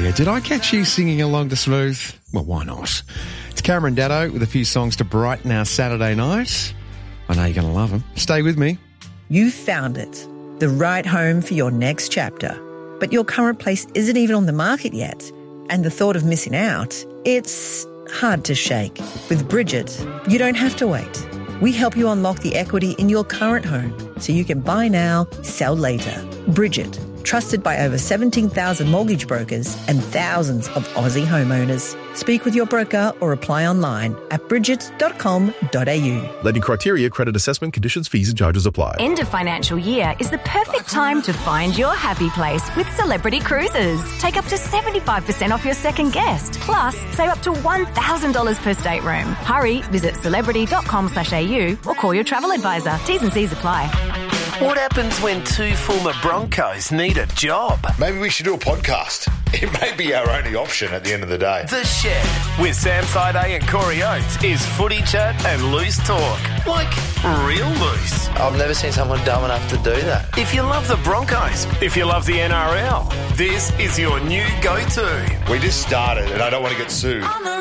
you. Did I catch you singing along to Smooth? Well, why not? It's Cameron Daddo with a few songs to brighten our Saturday night. I know you're going to love them. Stay with me. You found it, the right home for your next chapter. But your current place isn't even on the market yet. And the thought of missing out, it's hard to shake. With Bridget, you don't have to wait. We help you unlock the equity in your current home so you can buy now, sell later. Bridget, trusted by over 17,000 mortgage brokers and thousands of Aussie homeowners. Speak with your broker or apply online at bridget.com.au. Lending criteria, credit assessment, conditions, fees and charges apply. End of financial year is the perfect time to find your happy place with Celebrity Cruises. Take up to 75% off your second guest. Plus, save up to $1,000 per stateroom. Hurry, visit celebrity.com.au or call your travel advisor. T's and C's apply. What happens when two former Broncos need a job? Maybe we should do a podcast. It may be our only option at the end of the day. The Shed with Sam Side and Corey Oates is footy chat and loose talk. Like real loose. I've never seen someone dumb enough to do that. If you love the Broncos, if you love the NRL, this is your new go-to. We just started and I don't want to get sued.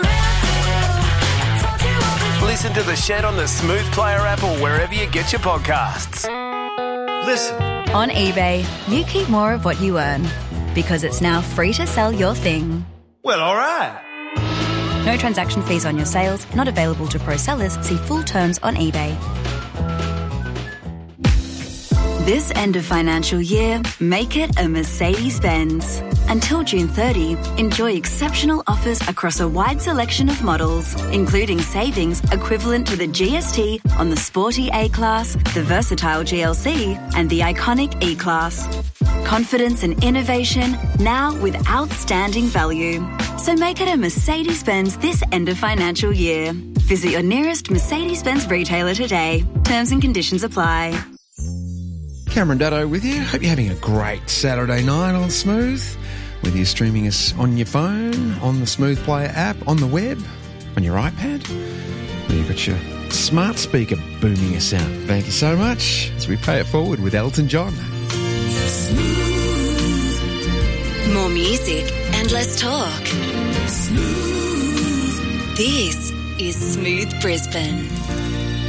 Listen to The Shed on the Smooth Player app or wherever you get your podcasts. Listen. On eBay, you keep more of what you earn because it's now free to sell your thing. Well, all right. No transaction fees on your sales, not available to pro sellers. See full terms on eBay. This end of financial year, make it a Mercedes-Benz. Until June 30, enjoy exceptional offers across a wide selection of models, including savings equivalent to the GST on the sporty A-Class, the versatile GLC, and the iconic E-Class. Confidence and innovation, now with outstanding value. So make it a Mercedes-Benz this end of financial year. Visit your nearest Mercedes-Benz retailer today. Terms and conditions apply. Cameron Daddo with you. Hope you're having a great Saturday night on Smooth. Whether you're streaming us on your phone, on the Smooth Player app, on the web, on your iPad, or you've got your smart speaker booming us out. Thank you so much as we pay it forward with Elton John. More music and less talk. This is Smooth Brisbane.